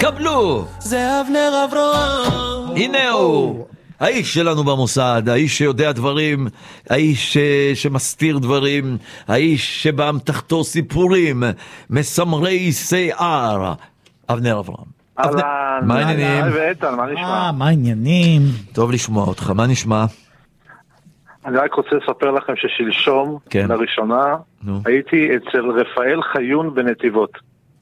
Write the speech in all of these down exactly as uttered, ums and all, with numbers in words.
קבלו. זה אבנר אברהם. הנה הוא. האיש שלנו במוסד, האיש שיודע דברים, האיש ש... שמסתיר דברים, האיש שבאמתחתו סיפורים, מסמרי שיער, אבנר אברהם. אהלן, מה העניינים? ואיתן, מה נשמע? אה, מה העניינים? טוב לשמוע אותך, מה נשמע? אני רק רוצה לספר לכם ששלשום, כן. לראשונה, נו. הייתי אצל רפאל חיון בנתיבות.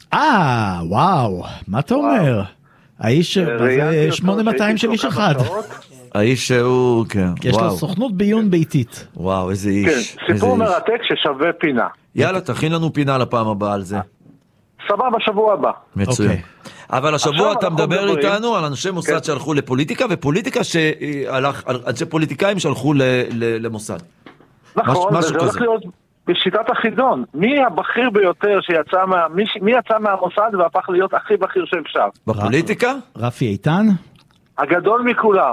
אה, וואו, מה אתה אומר? האיש, זה שמונה מאתיים של איש אחד. האיש שהוא, כן, יש לו וואו. סוכנות ביון ביתית. וואו, איזה איש. כן, איזה סיפור איש. מרתק ששווה פינה. יאללה, תכין לנו פינה לפעם הבאה על זה. סבבה, שבוע הבא. מצוין. אוקיי. אבל השבוע עכשיו אתה אנחנו מדבר מדברים. איתנו על אנשי מוסד כן. שהלכו לפוליטיקה, ופוליטיקה שהלך, אנשי פוליטיקאים שהלכו ל- ל- למוסד. נכון, משהו וזה הולך כזה. להיות בשיטת החידון. מי הבכיר ביותר שיצא מה... מי, מי יצא מהמוסד והפך להיות הכי בכיר שאפשר? בפוליטיקה? רפי איתן? הגדול מכולם.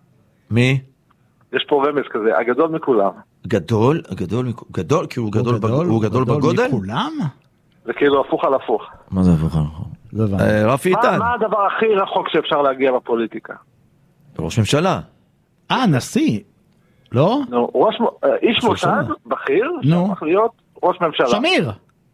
מי? יש פה רמז כזה, הגדול מכולם. גדול, גדול, גדול, כי הוא גדול, בג- הוא גדול בגודל? מכולם? זה כאילו הפוך על הפוך. מה זה הפוך? לא הבנתי. אה, רפי מה, איתן, מה הדבר הכי רחוק שאפשר להגיע בפוליטיקה? ראש ממשלה. אה, נשיא. לא? נו, ראש, מ- אה, איש מוסד ממשלה. בכיר, נו. שהפך להיות ראש ממשלה. שמיר.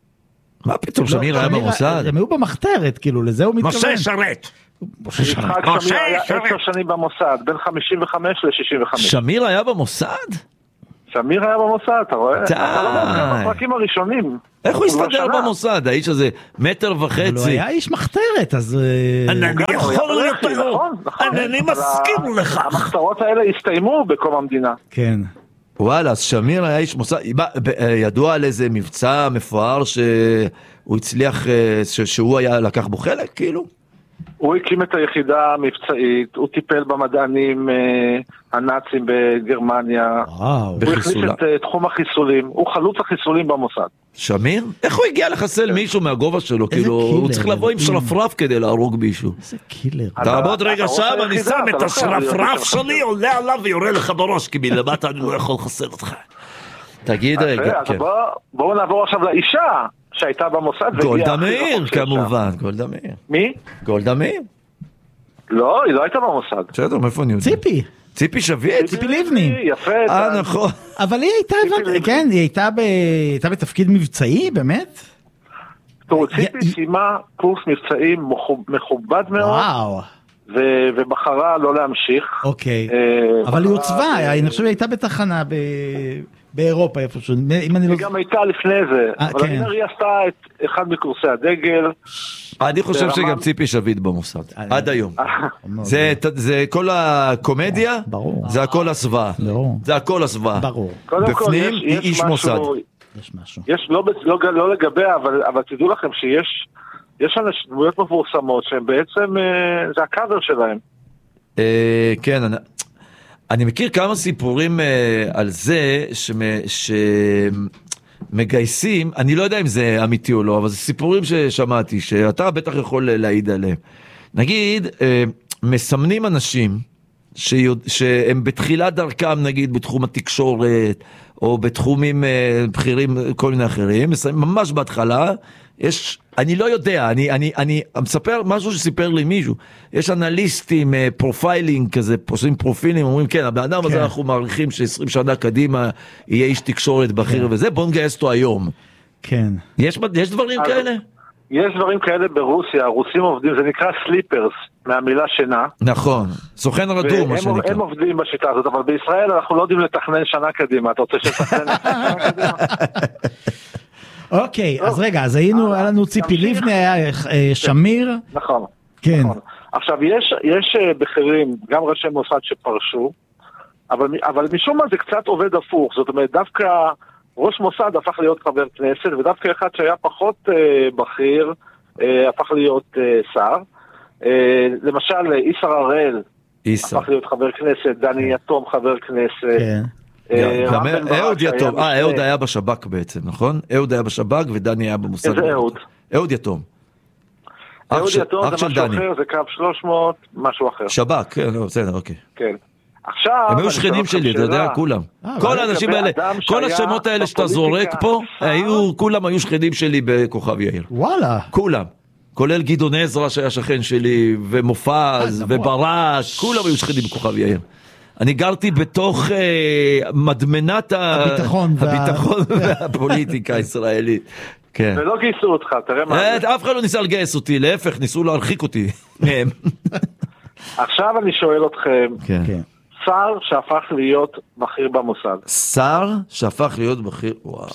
מה פתאום, שמיר היה במוסד? הם היו במחתרת, כאילו, לזה הוא מתכוון. משה שרת. יצחק שמיר היה עשר שנים במוסד, בין חמישים וחמש ל-שישים וחמש. שמיר היה במוסד? שמיר היה במוסד, אתה רואה? די. אתה לא יודע, בפרקים הראשונים. איך הוא הסתדר בשנה. במוסד? האיש הזה מטר אבל הוא וחצי. היה איש מחתרת, אז... אה, אני הוא יכול היה יותר, בכיר, נכון, נכון. אני אבל מסכים ה- לך. המחתרות האלה הסתיימו בקום המדינה. כן. וואלה, אז שמיר היה איש מוסד, ב- ב- ידוע על איזה מבצע מפואר שהוא הצליח, אה, ש- שהוא היה לקח בו חלק, כאילו? הוא הקים את היחידה המבצעית, הוא טיפל במדענים אה, הנאצים בגרמניה. וואו. הוא הכניס בחיסולה. את אה, תחום החיסולים, הוא חלוץ החיסולים במוסד. שמיר? איך הוא הגיע לחסל מישהו מהגובה שלו? איזה כאילו, הוא קילר, צריך לבוא עם מדהים. שרפרף כדי להרוג מישהו. איזה קילר. אתה- תעמוד אתה רגע ראש שם, אני היחידה, שם אתה את לא חייב להיות השרפרף ראש שלי, עולה עליו ויורה לך בראש, כי מלמטה אני לא יכול לחסל אותך. תגיד רגע, אז כן. בוא- בואו נעבור עכשיו לאישה שהייתה במוסד. והגיעה גולדה הכי מאיר, רחוק שאפשר. כמובן, גולדה מאיר. מי? גולדה מאיר. לא, היא לא הייתה במוסד. בסדר, מאיפה אני יודע? ציפי. ציפי שביט? ציפי לבני. יפה. אה, אתה- נכון. אבל היא הייתה, לבני. כן, היא הייתה ב- הייתה בתפקיד מבצעי, באמת? תראו, ציפי י- סיימה קורס מבצעים מכוב- מכובד מאוד, וואו. ו- ובחרה לא להמשיך. אוקיי. אה, אבל היא בחרה- הוצבה, אני חושב שהיא הייתה בתחנה ב- באירופה איפשהו, אם אני לא... היא גם הייתה לפני זה, אה, אבל כן. אני אומר, היא עשתה את אחד מקורסי הדגל. אני חושב ברמה- שגם ציפי שביט במוסד, אני- עד היום. מאוד. זה, זה כל הקומדיה, ברור. זה הכל הסוואה. ברור. זה הכל הסוואה. ברור. קודם כל, בפנים יש- היא יש איש משהו- מוסד. יש משהו. יש, לא, ב- לא, לא לגביה, אבל, אבל תדעו לכם שיש יש אנשים, דמויות מפורסמות שהן בעצם, אה, זה הקאבר שלהם. אה, כן, אני, אני מכיר כמה סיפורים אה, על זה שמגייסים, אני לא יודע אם זה אמיתי או לא, אבל זה סיפורים ששמעתי, שאתה בטח יכול להעיד עליהם. נגיד, אה, מסמנים אנשים שיוד, שהם בתחילת דרכם, נגיד, בתחום התקשורת, או בתחומים אה, בכירים, כל מיני אחרים, ממש בהתחלה, יש, אני לא יודע, אני, אני, אני מספר משהו שסיפר לי מישהו, יש אנליסטים, אה, פרופיילינג כזה, עושים פרופילים, אומרים, כן, הבאדם הזה כן. אנחנו מעריכים ש-עשרים שנה קדימה יהיה איש תקשורת בכיר וזה, בוא נגייס אותו היום. כן. יש, יש דברים אז- כאלה? יש דברים כאלה ברוסיה, הרוסים עובדים, זה נקרא סליפרס, מהמילה שינה. נכון, סוכן רדום, מה והם שנקרא. הם עובדים בשיטה הזאת, אבל בישראל אנחנו לא יודעים לתכנן שנה קדימה. אתה רוצה שתכנן שנה קדימה? אוקיי, אז רגע, אז היינו, היה לנו ציפי תמשיך. לבני, היה אה, שמיר, נכון. כן. נכון. עכשיו, יש, יש אה, בכירים, גם ראשי מוסד שפרשו, אבל, אבל משום מה זה קצת עובד הפוך. זאת אומרת, דווקא ראש מוסד הפך להיות חבר כנסת, ודווקא אחד שהיה פחות אה, בכיר, אה, הפך להיות אה, שר. אה, למשל, איסר הראל איסר. הפך להיות חבר כנסת, דני יתום חבר כנסת. כן. אה, גם רם בן ברק אהוד שהיה יתום, אה, לפני- אהוד היה בשב"כ בעצם, נכון? אהוד היה בשב"כ ודני היה במוסד. איזה אהוד? אהוד יתום. אח אהוד של- יתום אח זה של משהו דני. אחר, זה קו שלוש מאות, משהו אחר. שב"כ, כן, לא, בסדר, אוקיי. כן. עכשיו... הם היו אני שכנים שואל שלי, אתכם אתה יודע, שאלה. כולם. אה, כל אבל האנשים לגבי האלה, אדם כל שהיה השמות האלה שאתה בפוליטיקה, זורק פה, שר? היו, כולם היו שכנים שלי בכוכב יאיר. וואלה. כולם. כולל גדעון עזרא שהיה שכן שלי, ומופז, וברק, כולם היו שכנים בכוכב יאיר. אני גרתי בתוך אה, מדמנת הביטחון, הביטחון והפוליטיקה הישראלית. כן. ולא גייסו אותך, תראה מה... אף אחד לא ניסה לגייס אותי, להפך, ניסו להרחיק אותי. עכשיו אני שואל אתכם, כן. שר שהפך להיות בכיר במוסד. שר שהפך להיות בכיר, וואו.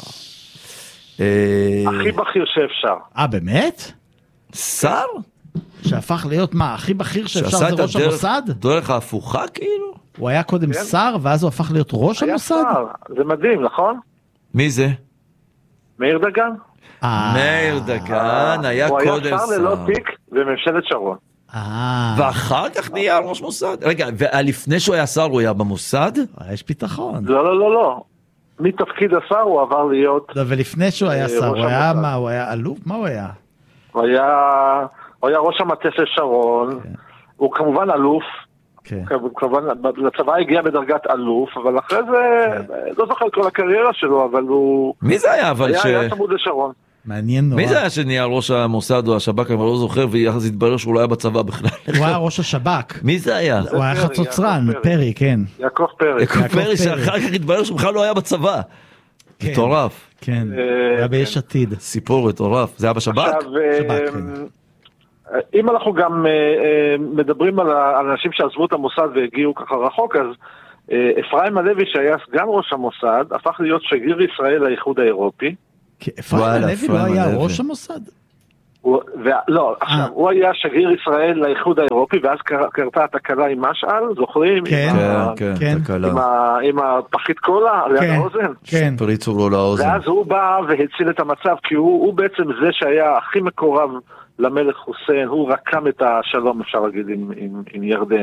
הכי בכיר שאפשר. אה, באמת? שר? שהפך להיות מה? הכי בכיר שאפשר זה ראש המוסד? דרך ההפוכה כאילו? הוא היה קודם שר, ואז הוא הפך להיות ראש המוסד? היה שר, זה מדהים, נכון? מי זה? מאיר דגן. מאיר דגן היה קודם שר. הוא היה שר ללא תיק בממשלת שרון. ואחר כך נהיה ראש מוסד. רגע, ולפני שהוא היה שר הוא היה במוסד? יש ביטחון. לא, לא, לא, לא. מתפקיד השר הוא עבר להיות... ולפני שהוא היה שר, הוא היה מה? הוא היה אלוף? מה הוא היה? הוא היה ראש המטה של שרון. הוא כמובן אלוף. כמובן, לצבא הגיע בדרגת אלוף, אבל אחרי זה, לא זוכר כל הקריירה שלו, אבל הוא... מי זה היה? היה צמוד לשרון. מעניין נורא. מי זה היה שנהיה ראש המוסד או השב"כ, אני לא זוכר, ויחד התברר שהוא לא היה בצבא בכלל. הוא היה ראש השב"כ. מי זה היה? הוא היה חצוצרן, פרי, כן. יעקב פרי. יעקב פרי, שאחר כך התברר שהוא בכלל לא היה בצבא. מטורף. כן, היה ביש עתיד. סיפור מטורף. זה היה בשב"כ? עכשיו, אם אנחנו גם מדברים על אנשים שעזבו את המוסד והגיעו ככה רחוק, אז אפרים הלוי שהיה סגן ראש המוסד, הפך להיות שגריר ישראל לאיחוד האירופי. אפרים הלוי לא היה ראש המוסד? לא, עכשיו, הוא היה שגריר ישראל לאיחוד האירופי, ואז קרתה התקלה עם משעל, זוכרים? כן, כן, תקלה. עם הפחית קולה ליד האוזן? כן. פריצו לו לאוזן. ואז הוא בא והציל את המצב, כי הוא בעצם זה שהיה הכי מקורב למלך חוסיין, הוא רקם את השלום, אפשר להגיד, עם ירדן.